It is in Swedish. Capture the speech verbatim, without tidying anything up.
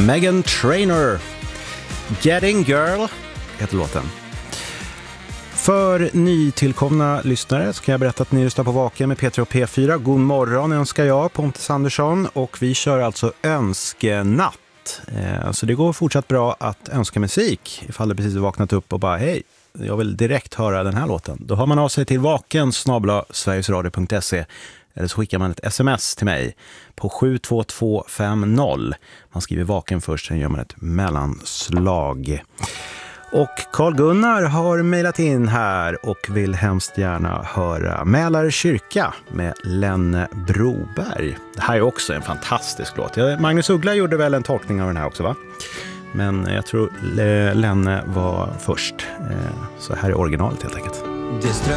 Meghan Trainor. Getting Girl heter låten. För nytillkomna lyssnare så kan jag berätta att ni lyssnar på Vaken med Peter och P fyra. God morgon önskar jag, Pontus Andersson, och vi kör alltså önskenatt. Eh, så det går fortsatt bra att önska musik ifall du precis vaknat upp och bara hej, jag vill direkt höra den här låten. Då hör man av sig till vaken snabel-a sverigesradio punkt se eller så skickar man ett sms till mig på sju två två fem noll. Man skriver Vaken först, sen gör man ett mellanslag. Och Carl Gunnar har mejlat in här och vill hemskt gärna höra Mälar kyrka med Lenne Broberg. Det här är också en fantastisk låt. Magnus Uggla gjorde väl en tolkning av den här också, va? Men jag tror Lenne var först. Så här är originalet helt enkelt.